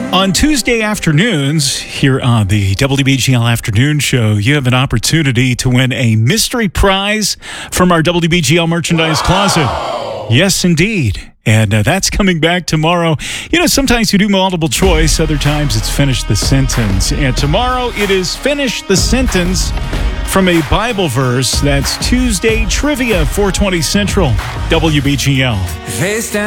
On Tuesday afternoons, here on the WBGL Afternoon Show, you have an opportunity to win a mystery prize from our WBGL merchandise closet. Yes, indeed. And that's coming back tomorrow. You know, sometimes you do multiple choice, other times it's finish the sentence. And tomorrow it is finish the sentence from a Bible verse. That's Tuesday Trivia, 420 Central, WBGL.